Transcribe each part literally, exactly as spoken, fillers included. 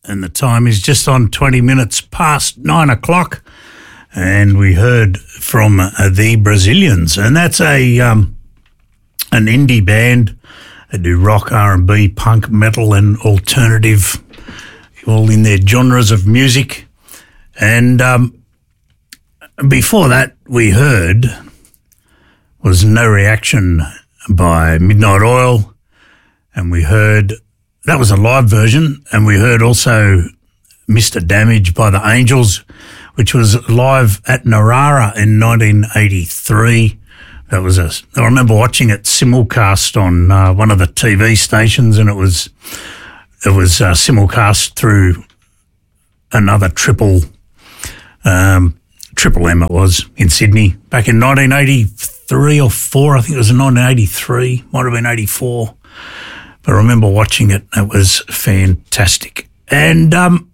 and the time is just on twenty minutes past nine o'clock, and we heard from uh, the Brazilians, and that's a um, an indie band. They do rock, R and B, punk, metal, and alternative, all in their genres of music. And um, before that, we heard was No Reaction by Midnight Oil, and we heard, that was a live version, and we heard also Mister Damage by the Angels, which was live at Narara in nineteen eighty-three. That was a, I remember watching it simulcast on uh, one of the T V stations, and it was, it was uh, simulcast through another triple, um, Triple M it was, in Sydney back in nineteen eighty-three or four. I think it was in nineteen eighty-three, might have been eighty-four. But I remember watching it. It was fantastic. And um,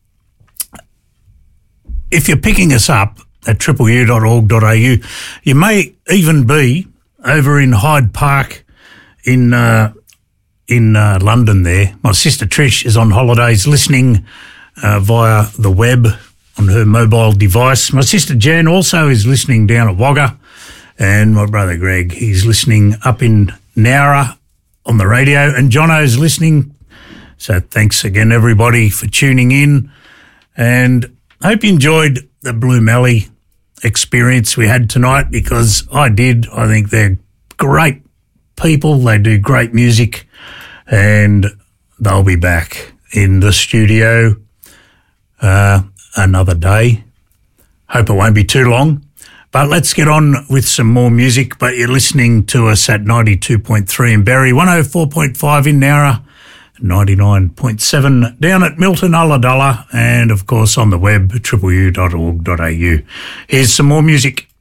if you're picking us up at triple u dot org dot a u, you may even be over in Hyde Park in uh, in uh, London there. My sister Trish is on holidays listening uh, via the web on her mobile device. My sister Jan also is listening down at Wagga, and my brother Greg, he's listening up in Nowra on the radio, and Jono's listening. So thanks again, everybody, for tuning in, and I hope you enjoyed the Blue Mallee experience we had tonight, because I did. I think they're great people. They do great music, and they'll be back in the studio uh, another day. Hope it won't be too long. But let's get on with some more music. But you're listening to us at ninety-two point three in Berry, one oh four point five in Nowra, ninety-nine point seven down at Milton Ulladulla, and of course on the web, triple u dot org dot a u. Here's some more music.